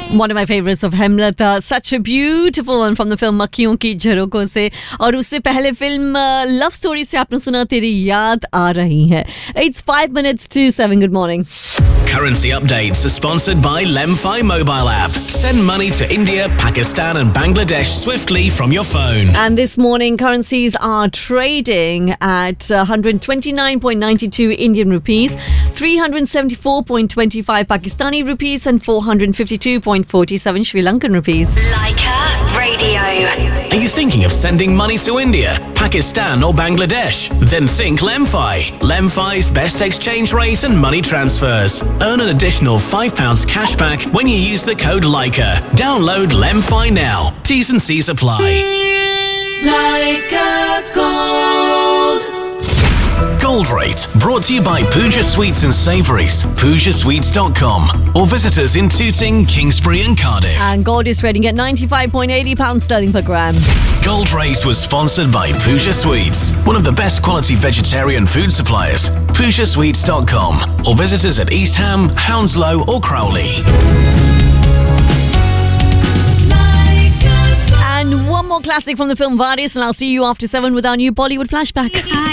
One of my favorites of Hemlata, such a beautiful one from the film मक्खियों की झरोकों से. और उससे पहले फिल्म लव स्टोरी से आपने सुना तेरी याद आ रही है. It's 5 minutes to 7. Good morning. Currency updates are sponsored by Lemfi mobile app. Send money to India, Pakistan and Bangladesh swiftly from your phone. And this morning, currencies are trading at 129.92 Indian rupees, 374.25 Pakistani rupees and 452.47 Sri Lankan rupees. Leica Radio. Are you thinking of sending money to India, Pakistan or Bangladesh? Then think Lemfi. Lemfi's best exchange rate and money transfers. Earn an additional £5 cash back when you use the code Leica. Download Lemfi now. T's and C's apply. Leica Gold. Gold Rate, brought to you by Pooja Sweets and Savouries, PoojaSweets.com, or visit us in Tooting, Kingsbury and Cardiff. And gold is trading at £95.80 sterling per gram. Gold Rate was sponsored by Pooja Sweets, one of the best quality vegetarian food suppliers, PoojaSweets.com, or visit us at East Ham, Hounslow or Crowley. And one more classic from the film Varis, and I'll see you after 7 with our new Bollywood flashback.